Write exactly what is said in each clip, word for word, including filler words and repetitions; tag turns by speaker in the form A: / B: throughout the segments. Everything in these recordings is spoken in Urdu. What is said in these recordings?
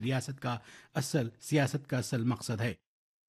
A: ریاست کا اصل سیاست کا اصل مقصد ہے۔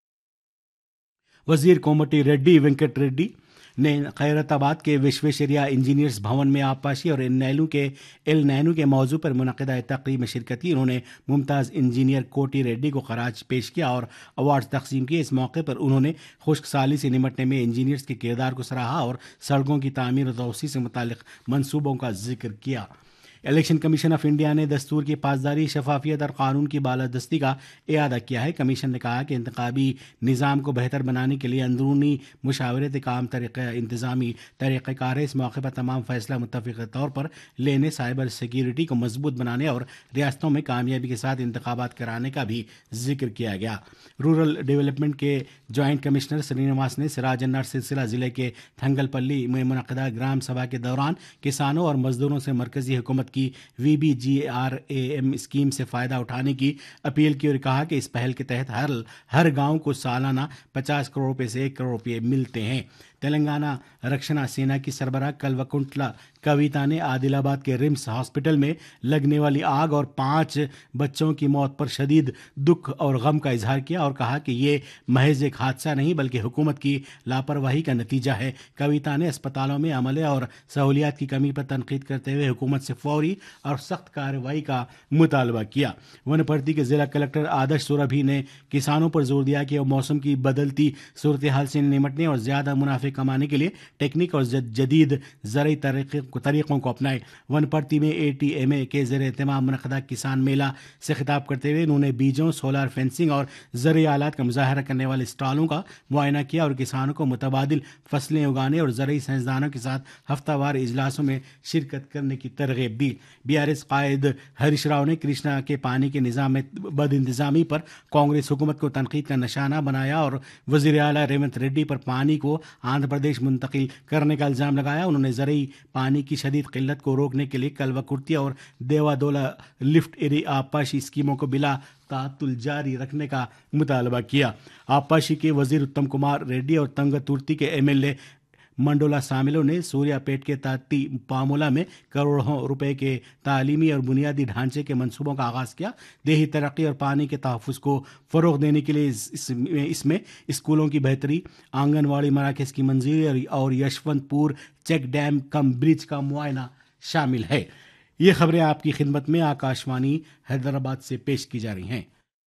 A: وزیر کومٹی ریڈی وینکٹ ریڈی نے خیرت آباد کے وشویشوریا انجینئرز بھون میں آبپاشی اور ایل نینو کے ایل نینو کے موضوع پر منعقدہ تقریب میں شرکت کی۔ انہوں نے ممتاز انجینئر کوٹی ریڈی کو خراج پیش کیا اور ایوارڈ تقسیم کیے۔ اس موقع پر انہوں نے خشک سالی سے نمٹنے میں انجینئرز کے کردار کو سراہا اور سڑکوں کی تعمیر و توسیع سے متعلق منصوبوں کا ذکر کیا۔ الیکشن کمیشن آف انڈیا نے دستور کی پاسداری، شفافیت اور قانون کی بالادستی کا اعادہ کیا ہے۔ کمیشن نے کہا کہ انتخابی نظام کو بہتر بنانے کے لیے اندرونی مشاورت ایک عام طریقہ انتظامی طریقہ کار ہے۔ اس موقع پر تمام فیصلہ متفقہ طور پر لینے، سائبر سیکیورٹی کو مضبوط بنانے اور ریاستوں میں کامیابی کے ساتھ انتخابات کرانے کا بھی ذکر کیا گیا۔ رورل ڈیولپمنٹ کے جوائنٹ کمشنر سرینواس نے سراج انار سلسلہ ضلع کے تھنگل پلی میں منعقدہ گرام سبھا کے دوران کسانوں اور مزدوروں سے مرکزی حکومت کی وی B G are A M scheme سے فائدہ اٹھانے کی اپیل کی اور کہا کہ اس پہل کے تحت ہر ہر گاؤں کو سالانہ پچاس کروڑ روپے سے ایک کروڑ روپے ملتے ہیں۔ تلنگانہ رکشنا سینا کی سربراہ کلوکنٹلا کویتا نے عادل آباد کے رمس ہاسپٹل میں لگنے والی آگ اور پانچ بچوں کی موت پر شدید دکھ اور غم کا اظہار کیا اور کہا کہ یہ محض ایک حادثہ نہیں بلکہ حکومت کی لاپرواہی کا نتیجہ ہے۔ کویتا نے اسپتالوں میں عملے اور سہولیات کی کمی پر تنقید کرتے ہوئے حکومت سے فوری اور سخت کارروائی کا مطالبہ کیا۔ ونپرتی کے ضلع کلکٹر آدرش سوربھی نے کسانوں پر زور دیا کہ وہ موسم کی بدلتی صورتحال سے نمٹنے اور زیادہ منافع کمانے کے لیے ٹیکنیک اور جدید زرعی طریقوں کو اپنائیں۔ ونپرتی میں اے ٹی ایم اے کے زیر اہتمام منعقدہ کسان میلہ سے خطاب کرتے ہوئے انہوں نے بیجوں، سولار فینسنگ اور زرعی آلات کا مظاہرہ کرنے والے اسٹالوں کا معائنہ کیا اور کسانوں کو متبادل فصلیں اگانے اور زرعی سائنسدانوں کے ساتھ ہفتہ وار اجلاسوں میں شرکت کرنے کی ترغیب دی۔ بی آر ایس قائد ہریش راؤ نے کرشنا کے پانی کے نظام میں بد انتظامی پر کانگریس حکومت کو تنقید کا نشانہ بنایا اور وزیر اعلیٰ ریونت ریڈی پر پانی کو آندھرا پردیش منتقل کرنے کا الزام لگایا۔ انہوں نے زرعی پانی کی شدید قلت کو روکنے کے لیے کلوا کرتیا اور دیوا دولا لفٹ ایری آبپاشی اسکیموں کو بلا تعطل جاری رکھنے کا مطالبہ کیا۔ آبپاشی کے وزیر اتم کمار ریڈی اور تنگا تورتی کے ایم ایل اے منڈولا ساملو نے سوریا پیٹ کے تاتی پامولا میں کروڑوں روپے کے تعلیمی اور بنیادی ڈھانچے کے منصوبوں کا آغاز کیا۔ دیہی ترقی اور پانی کے تحفظ کو فروغ دینے کے لیے اس میں اس میں اسکولوں کی بہتری، آنگن واڑی مراکز کی منظوری اور یشونت پور چیک ڈیم کم برج کا معائنہ شامل ہے۔ یہ خبریں آپ کی خدمت میں آکاشوانی حیدرآباد سے پیش کی جا رہی ہیں۔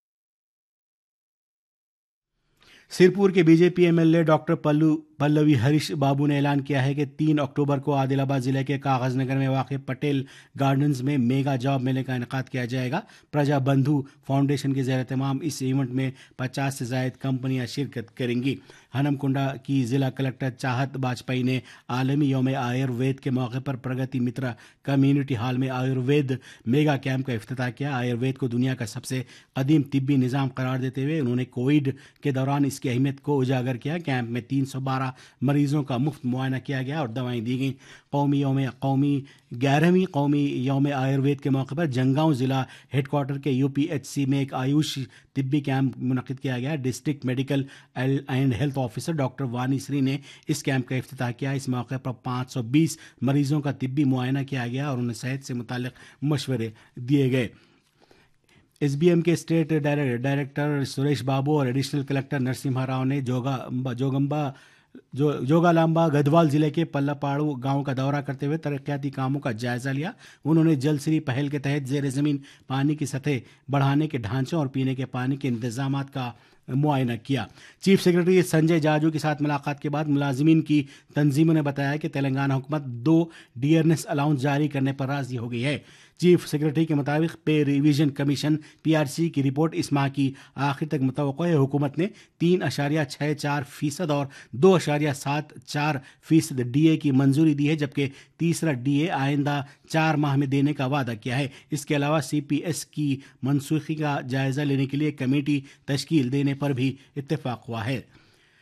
A: سرپور کے B J P M L A doctor پلو پلوی ہریش بابو نے اعلان کیا ہے کہ تین اکتوبر کو عادل آباد ضلع کے کاغذ نگر میں واقع پٹیل گارڈنز میں میگا جاب میلے کا انعقاد کیا جائے گا۔ پرجا بندھو فاؤنڈیشن کے زیر اہتمام اس ایونٹ میں پچاس سے زائد کمپنیاں شرکت کریں گی۔ ہنم کنڈا کی ضلع کلکٹر چاہت باجپئی نے عالمی یوم آیوروید کے موقع پر پرگتی مترا کمیونٹی ہال میں آیوروید میگا کیمپ کا افتتاح کیا۔ آیوروید کو دنیا کا سب سے قدیم طبی نظام قرار دیتے ہوئے انہوں نے کووڈ کے دوران اس کی اہمیت کو اجاگر کیا۔ کیمپ میں تین سو بارہ مریضوں کا مفت معائنہ کیا گیا اور دوائیں دی گئیں۔ قومی یوم قومی گیارہویں قومی یوم آیوروید کے موقع پر جنگاؤں ضلع ہیڈ کوارٹر کے یو پی ایچ سی میں ایک آیوش طبی کیمپ منعقد کیا گیا۔ District medical and health officer doctor وانی سری نے اس کیمپ کا افتتاح کیا۔ اس موقع پر پانچ سو بیس مریضوں کا طبی معائنہ کیا گیا اور انہیں صحت سے متعلق مشورے دیے گئے۔ ایس بی ایم کے اسٹیٹ ڈائریکٹر سریش بابو اور ایڈیشنل کلکٹر نرسمہا راؤ نے جوگا جوگمبا جو جوگالامبا گدوال ضلع کے پلاپاڑو گاؤں کا دورہ کرتے ہوئے ترقیاتی کاموں کا جائزہ لیا۔ انہوں نے جل سری پہل کے تحت زیر زمین پانی کی سطح بڑھانے کے ڈھانچوں اور پینے کے پانی کے انتظامات کا معائنہ کیا۔ چیف سیکرٹری سنجے جاجو کے ساتھ ملاقات کے بعد ملازمین کی تنظیموں نے بتایا کہ تلنگانہ حکومت دو ڈیئرنیس الاؤنس جاری کرنے پر راضی ہو گئی ہے۔ چیف سیکرٹری کے مطابق پے revision commission P R C کی رپورٹ اس ماہ کی آخر تک متوقع ہے۔ حکومت نے تین اشاریہ چھ چار فیصد اور دو اشاریہ سات چار فیصد ڈی اے کی منظوری دی ہے جبکہ تیسرا ڈی اے آئندہ چار ماہ میں دینے کا وعدہ کیا ہے۔ اس کے علاوہ سی پی ایس کی منسوخی کا جائزہ لینے کے لیے کمیٹی تشکیل دینے پر بھی اتفاق ہوا ہے۔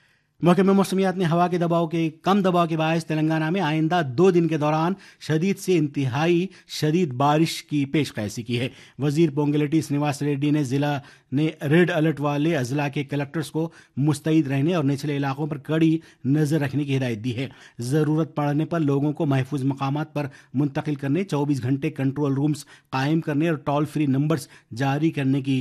A: महकमे मौसमियात ने हवा के दबाव के कम दबाव के बायस तेलंगाना में आइंदा दो दिन के दौरान शदीद से इंतहाई शदीद बारिश की पेशकशी की है। वजीर पोंगलेटी श्रीनिवास रेड्डी ने जिला ने रेड अलर्ट वाले अजला के कलेक्टर्स को मुस्तैद रहने और निचले इलाकों पर कड़ी नजर रखने की हिदायत दी है। ज़रूरत पड़ने पर लोगों को महफूज मकामात पर मुंतकिल करने, चौबीस घंटे कंट्रोल रूम्स कायम करने और टोल फ्री नंबर्स जारी करने की